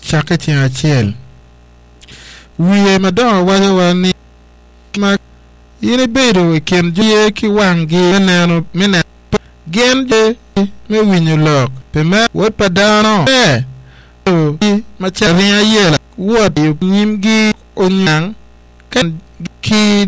chake tieng achiel. Wiye madongo wacho wani ma yene bedo e kind joye ki wang' gi meneno gin je me winyo lok pe me wot pa dano ma chari ayela wuot nyim gi onyang kan ki